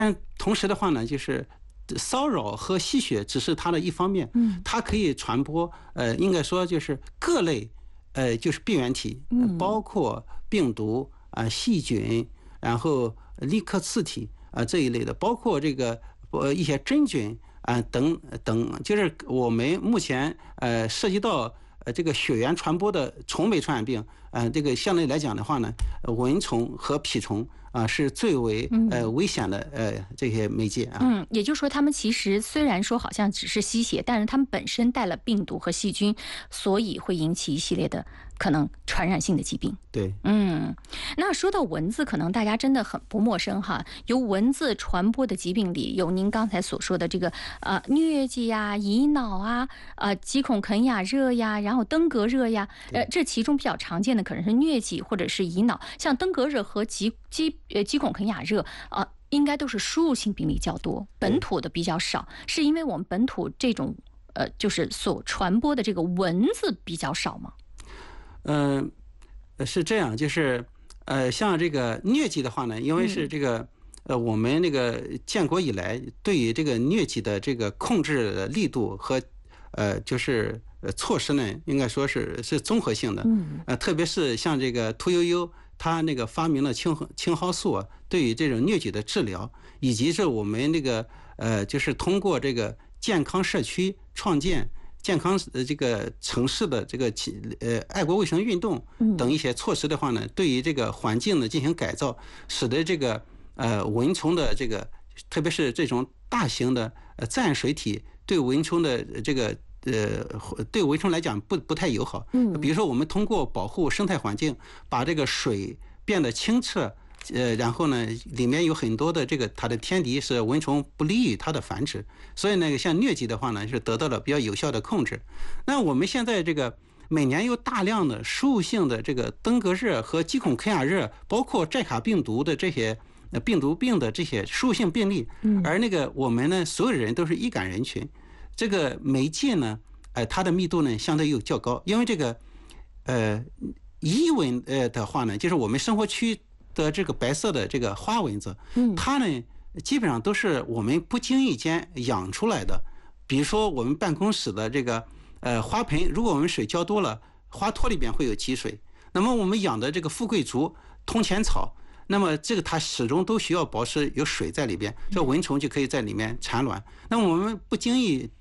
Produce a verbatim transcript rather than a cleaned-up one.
但同时的话呢，就是骚扰和吸血只是它的一方面， 嗯， 它可以传播，呃，应该说就是各类，呃，就是病原体，包括病毒啊、细菌，然后立克次体啊这一类的，包括这个呃一些真菌啊等等，就是我们目前呃涉及到呃这个血缘传播的虫媒传染病，呃，这个相对来讲的话呢，蚊虫和蜱虫。啊，是最为呃危险的呃这些媒介啊。 嗯，也就是说，他们其实虽然说好像只是吸血，但是他们本身带了病毒和细菌，所以会引起一系列的可能传染性的疾病。 对， 嗯，那说到蚊子，可能大家真的很不陌生哈。由蚊子传播的疾病里，有您刚才所说的这个呃疟疾呀、乙脑啊、呃棘孔肯雅热呀，然后登革热呀，呃，这其中比较常见的可能是疟疾或者是乙脑，像登革热和棘棘呃棘孔肯雅热啊。呃应该都是输入性病例较多，本土的比较少，是因为我们本土这种呃，就是所传播的这个蚊子比较少吗？ 嗯、呃，是这样，就是呃，像这个疟疾的话呢，因为是这个、呃，我们那个建国以来对于这个疟疾的这个控制的力度和呃，就是呃措施呢，应该说是是综合性的， 嗯， 呃，特别是像这个屠呦呦。他那个发明了青青蒿素啊，对于这种疟疾的治疗，以及是我们那个呃，就是通过这个健康社区创建、健康呃这个城市的这个呃爱国卫生运动等一些措施的话呢，对于这个环境呢进行改造，使得这个呃蚊虫的这个，特别是这种大型的呃自然水体对蚊虫的这个。呃，对蚊虫来讲不不太友好。嗯，比如说我们通过保护生态环境，把这个水变得清澈，呃，然后呢，里面有很多的这个它的天敌是蚊虫不利于它的繁殖，所以呢，像疟疾的话呢，是得到了比较有效的控制。那我们现在这个每年有大量的输入性的这个登革热和棘孔肯雅热，包括寨卡病毒的这些。病毒病的这些输入性病例，而那个我们呢，所有人都是易感人群。这个媒介呢，呃，它的密度呢相对又较高，因为这个，呃，伊蚊呃的话呢，就是我们生活区的这个白色的这个花蚊子，它呢基本上都是我们不经意间养出来的。比如说我们办公室的这个呃花盆，如果我们水浇多了，花托里边会有积水。那么我们养的这个富贵竹、通钱草。那么这个它始终都需要保持有水在里边，这蚊虫就可以在里面产卵。那么我们不经意